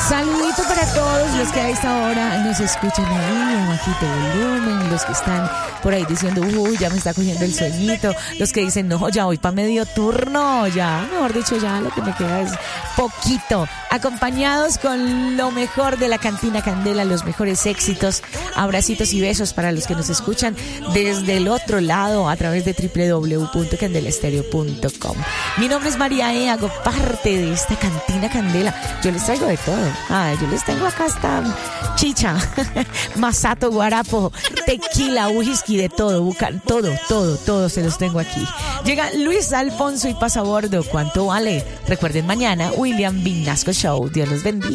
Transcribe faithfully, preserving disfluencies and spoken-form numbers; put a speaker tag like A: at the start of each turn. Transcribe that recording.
A: Saludito para todos los que a esta hora nos escuchan ahí, a bajito volumen, los que están por ahí diciendo, uy, ya me está cogiendo el sueñito, los que dicen, no, ya voy para medio turno, ya, mejor dicho, ya lo que me queda es poquito, acompañados con lo mejor de la Cantina Candela, los mejores éxitos, abracitos y besos para los que nos escuchan desde el otro lado a través de doble u doble u doble u punto candelastereo punto com. Mi nombre es María E, hago parte de esta Cantina Candela, yo les traigo de todo. Ah, yo les tengo acá hasta chicha, masato, guarapo, tequila, whisky, de todo, bucan, todo, todo, todo se los tengo aquí. Llega Luis Alfonso y pasa a bordo. ¿Cuánto vale? Recuerden mañana, William Vinasco Show. Dios los bendiga.